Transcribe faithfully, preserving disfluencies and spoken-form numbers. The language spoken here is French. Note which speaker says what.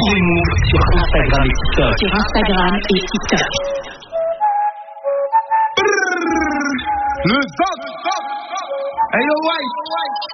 Speaker 1: Suivez Move sur Instagram et TikTok.
Speaker 2: Sur Instagram et TikTok.
Speaker 3: Le Zop. Hey yo, White.